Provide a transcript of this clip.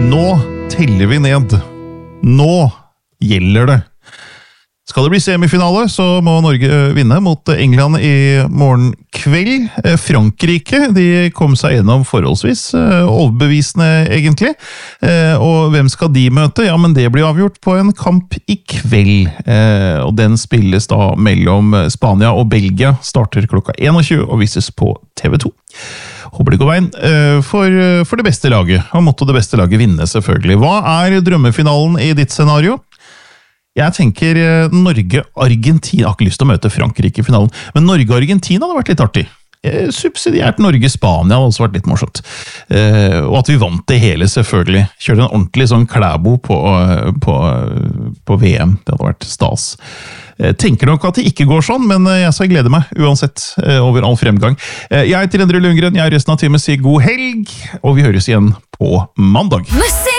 Nå teller vi ned. Nå gjelder det. Skal det bli semifinale, så må Norge vinne mot England i morgen kveld. Frankrike, de kom seg gjennom forholdsvis overbevisende egentlig. Og hvem skal de møte? Ja, men det blir avgjort på en kamp i kveld. Og den spilles da mellom Spania og Belgia. Starter klokka 21 og vises på TV 2. Håper det går veien for det beste laget. Og måtte det beste laget vinne selvfølgelig. Hva er drømmefinalen i ditt scenario? Jeg tenker Norge-Argentina. Jeg har ikke lyst til å møte Frankrike i finalen, men Norge-Argentina hadde vært litt artig. Subsidiært Norge-Spania hadde også vært litt morsomt. Og at vi vant det hele selvfølgelig. Kjørte en ordentlig sånn klæbo på VM. Det hadde vært stas. Tenker nok at det ikke går sånn, men jeg skal glede meg uansett over all fremgang. Jeg heter Endre Lundgren, jeg resten av timen sier god helg, og vi høres igjen på mandag.